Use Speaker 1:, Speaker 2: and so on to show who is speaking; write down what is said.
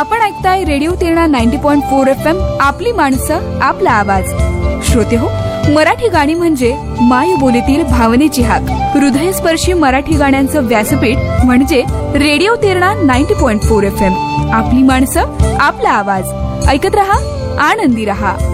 Speaker 1: आपण ऐकताय radio Terna 90.4 FM, आपली माणसं आपला आवाज. श्रोते हो, मराठी गाणी म्हणजे मायबोलीतील भावनेची हाक. हृदयस्पर्शी मराठी गाण्यांचं व्यासपीठ म्हणजे रेडिओ तेरणा 90.4 FM, आपली माणसं आपला आवाज. ऐकत रहा, आनंदी रहा.